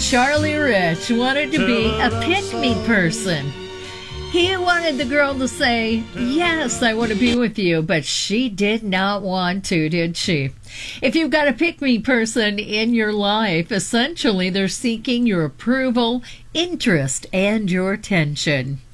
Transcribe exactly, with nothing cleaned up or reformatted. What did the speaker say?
Charlie Rich wanted to be a pick-me person. He wanted the girl to say, yes, I want to be with you, but she did not want to, did she? If you've got a pick-me person in your life, essentially they're seeking your approval, interest, and your attention.